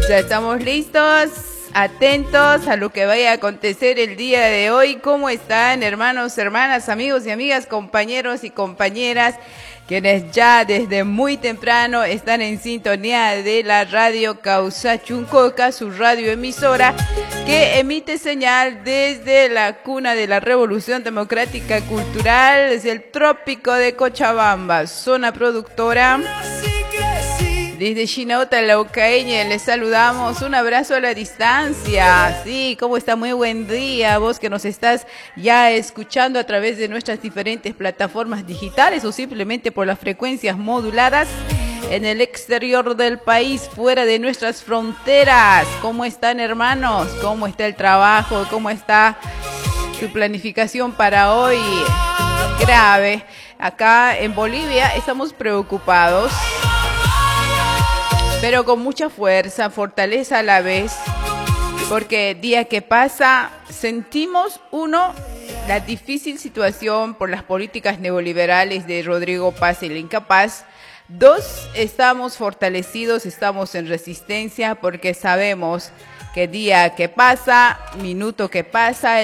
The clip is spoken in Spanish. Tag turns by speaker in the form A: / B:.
A: Ya estamos listos, atentos a lo que vaya a acontecer el día de hoy. ¿Cómo están, hermanos, hermanas, amigos y amigas, compañeros y compañeras, quienes ya desde muy temprano están en sintonía de la radio Causa Chuncoca, su radio emisora, que emite señal desde la cuna de la Revolución Democrática Cultural, desde el trópico de Cochabamba, zona productora. Desde Chinauta, Laucaeña, les saludamos, un abrazo a la distancia. Sí, ¿cómo está? Muy buen día, vos que nos estás ya escuchando a través de nuestras diferentes plataformas digitales o simplemente por las frecuencias moduladas en el exterior del país, fuera de nuestras fronteras. ¿Cómo están, hermanos? ¿Cómo está el trabajo? ¿Cómo está su planificación para hoy? Grave. Acá en Bolivia estamos preocupados, pero con mucha fuerza, fortaleza a la vez, porque día que pasa sentimos, uno, la difícil situación por las políticas neoliberales de Rodrigo Paz el Incapaz. Dos, estamos fortalecidos, estamos en resistencia, porque sabemos que día que pasa, minuto que pasa,